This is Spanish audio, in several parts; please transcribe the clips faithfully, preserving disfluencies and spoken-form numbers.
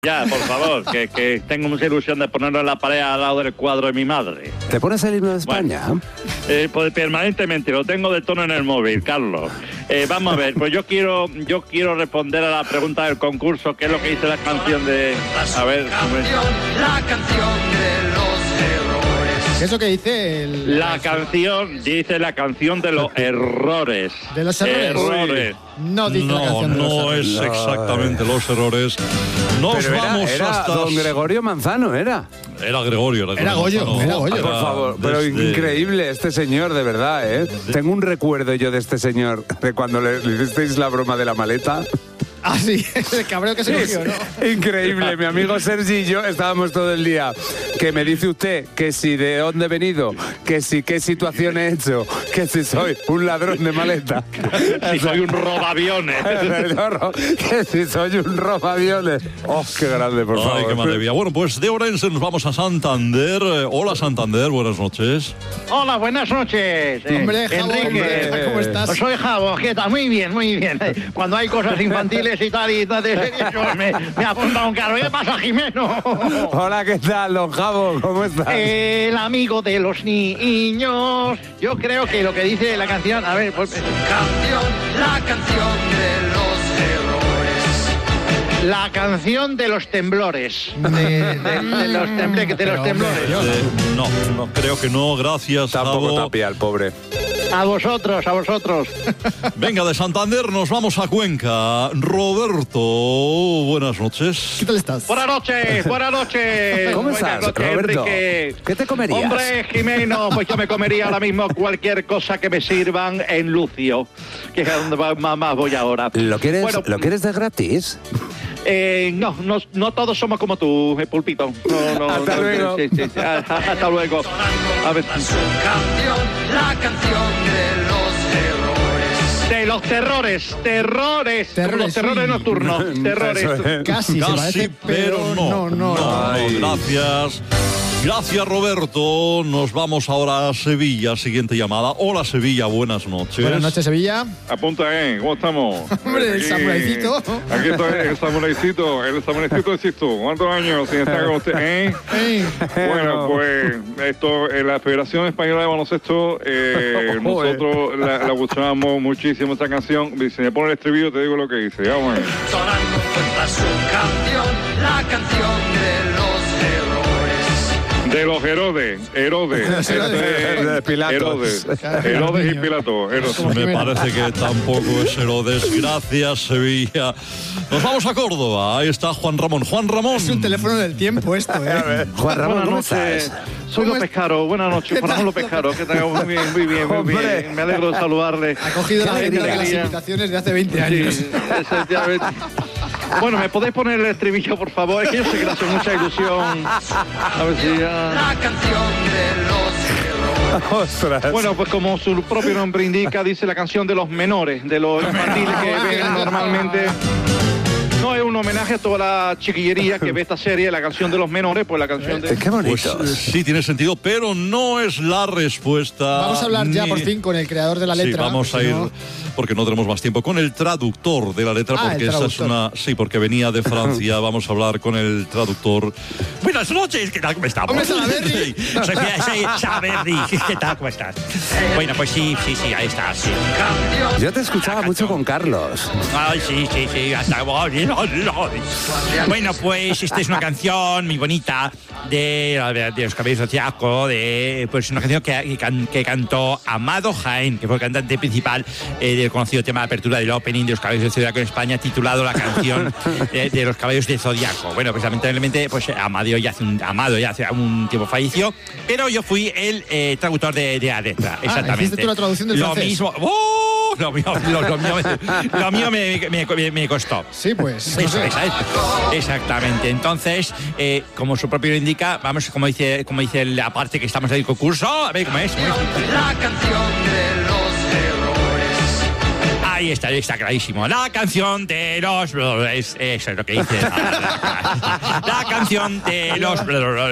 Ya, por favor, que, que tengo mucha ilusión de ponerlo en la pared al lado del cuadro de mi madre. ¿Te pones el himno de España? Bueno, eh, pues permanentemente, lo tengo de tono en el móvil, Carlos. Eh, vamos a ver, pues yo quiero yo quiero responder a la pregunta del concurso, ¿qué es lo que dice la canción de... A ver, ¿cómo es? La canción de los errores. ¿Qué es lo que dice el... La canción, dice la canción de los errores. ¿De los errores? Errores. No dice no, la canción de los no errores. es exactamente los errores. Nos Pero era, vamos era hasta... don Gregorio Manzano, era. Era Gregorio. Era, Era Goyo, Manzano. era Goyo. Ah, por favor, pero Desde- increíble este señor, de verdad, ¿eh? Tengo un recuerdo yo de este señor, de cuando le, le hicisteis la broma de la maleta. Ah, sí, el cabreo que se cogió, ¿no? Increíble, mi amigo Sergi y yo estábamos todo el día. Que me dice usted que si de dónde he venido, que si qué situación he hecho, que si soy un ladrón de maleta. Si soy un robaviones. Que si soy un robaviones. Oh, qué grande, por favor. Ay, qué maravilla. Bueno, pues de Orense nos vamos a Santander. Eh, Hola, Santander, buenas noches. Hola, buenas noches. eh, Hombre, Javo, Enrique. hombre, ¿cómo estás? Pues soy Javo, ¿qué tal? Muy bien, muy bien. Cuando hay cosas infantiles y tal y tal de series, yo me, me apunta un carro. ¿Qué pasa, Jimeno? Hola, ¿qué tal, don Javo? ¿Cómo estás? El amigo de los niños. Yo creo que lo que dice la canción... A ver, pues... Canción, la canción de los errores. La canción de los temblores. De, de- de los, temble- de los temblores. Eh, no, no, creo que no, gracias, Tampoco Javo. Tapia, el pobre. A vosotros, a vosotros. Venga, de Santander nos vamos a Cuenca. Roberto, buenas noches. ¿Qué tal estás? Buenas noches, buenas noches. ¿Cómo Buenas estás, noches, Roberto? Enrique. ¿Qué te comerías? Hombre, Jimeno, pues yo me comería ahora mismo cualquier cosa que me sirvan en Lucio, que es a donde va- más, más voy ahora. ¿Lo quieres, Bueno, ¿lo quieres de gratis? Eh, no, no, no todos somos como tú, eh, Pulpito. No, no, Hasta no, luego. sí, sí, sí. Hasta luego. A ver, Su canción, la canción de los errores. de los terrores, terrores, Terrores, los terrores sí. nocturnos, terrores. Eso es. Casi, se Casi, parece, pero no. no, no. no, Ay. gracias. Gracias, Roberto. Nos vamos ahora a Sevilla. Siguiente llamada. Hola, Sevilla, buenas noches. Buenas noches, Sevilla. Apunta, ¿eh? ¿Cómo estamos? Hombre, el Aquí- samuraicito. Aquí estoy, el samuraicito, el samuraicito de Sisto. ¿Cuántos años sin estar con usted, eh? Ey, Bueno, pues esto, en la Federación Española de Baloncesto, eh, nosotros la, la escuchábamos muchísimo esta canción. Y si me pone el estribillo, te digo lo que dice. Vamos a ver. Sonando cuenta su canción, la canción de los errores. De los Herodes, Herodes, Herodes. De Pilatos. Herodes, Claro, Herodes y niño. Pilatos. Herodes. Como Me Jimeno. parece que tampoco es Herodes. Gracias, Sevilla. Nos vamos a Córdoba. Ahí está Juan Ramón. Juan Ramón. Es un teléfono del tiempo esto, ¿eh? Juan Ramón, Buenas ¿cómo noches. estás? Soy ¿Cómo López es- Caro. Buenas noches, ¿Qué Juan Ramón tal? López Caro. ¿Qué tal? Muy bien, muy bien, muy Hombre. bien. Me alegro de saludarle. Ha cogido la Qué letra de las alegría. invitaciones de hace veinte años. Sí, efectivamente. Bueno, ¿me podéis poner el estribillo, por favor? Es que yo sé que le hace mucha ilusión. A ver si ya... La canción de los errores. Ostras. Bueno, pues como su propio nombre indica, dice la canción de los menores, de los infantiles que ven normalmente. No, es un homenaje a toda la chiquillería que ve esta serie, la canción de los menores, pues la canción de... Qué Pues bonito. eh, sí, tiene sentido, pero no es la respuesta. Vamos a hablar ya ni- por fin con el creador de la Sí, letra. vamos a si ir, no- porque no tenemos más tiempo, con el traductor de la letra, Ah, porque el esa es traductor. una... Sí, porque venía de Francia, vamos a hablar con el traductor. Buenas noches, ¿qué tal? ¿Cómo estamos? Hombre, Salaberry. Sí, soy, soy Salaberry, ¿qué tal? ¿Cómo estás? Bueno, pues sí, sí, sí, ahí está, sí. Yo te escuchaba mucho con Carlos. Ay, sí, sí, sí, hasta... Bueno, pues esta es una canción muy bonita de, de los Caballeros de Zodiaco, de pues una canción que, que, can- que cantó Amado Jaén, que fue el cantante principal eh, del conocido tema de apertura del opening de los Caballeros de Zodiaco en España, titulado la canción eh, de los Caballeros de Zodiaco. Bueno, pues lamentablemente, pues Amado ya hace un, Amado ya hace un tiempo falleció, pero yo fui el eh, traductor de, de la letra, exactamente. hiciste tú la traducción del Lo francés. mismo... ¡Oh! Lo mío, lo, lo mío, lo mío me, me, me costó. Sí, pues. no Eso sé. es, ¿sabes? Exactamente. Entonces, eh, como su propio indica, vamos, como dice, como dice la parte que estamos del concurso, a ver cómo es. ¿Cómo es? La canción de los errores. Ahí Ahí está, está clarísimo. La canción de los... Es, eso es lo que dice. La, la, la canción de los...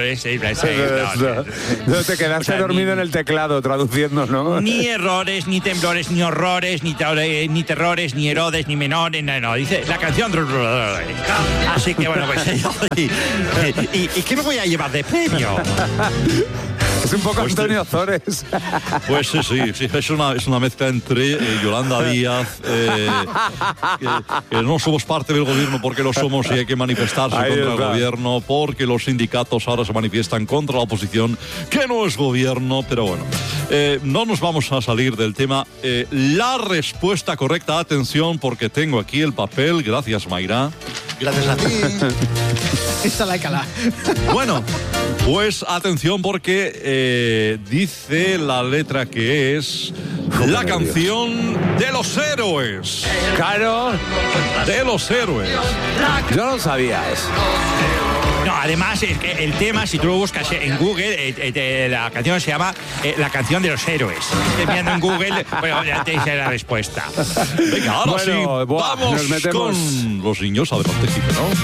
No te quedaste o sea, dormido ni, en el teclado traduciendo, ¿no? Ni errores, ni temblores, ni horrores, ni, ni terrores, ni Herodes, ni menores, no, no, dice la canción. Así que bueno, pues... ¿Y, y, y qué me voy a llevar de premio? Es un poco pues Antonio Zores. Pues sí, sí, sí, es una, es una mezcla entre eh, Yolanda Díaz, eh, que, que no somos parte del gobierno porque lo somos y hay que manifestarse Ahí contra está. el gobierno, porque los sindicatos ahora se manifiestan contra la oposición, que no es gobierno, pero bueno. Eh, no nos vamos a salir del tema. Eh, la respuesta correcta, atención, porque tengo aquí el papel, gracias Mayra. Gracias a ti. Esta la cala. Bueno, pues atención porque eh, dice la letra que es la canción de los héroes. Claro. De los héroes. Yo no sabía eso. No, además es que el tema, si tú lo buscas en Google, eh, eh, la canción se llama eh, La canción de los héroes. Viendo en Google, bueno, ya te dice la respuesta. Venga, ahora bueno, sí, buah, vamos con los niños, adelante, ¿no?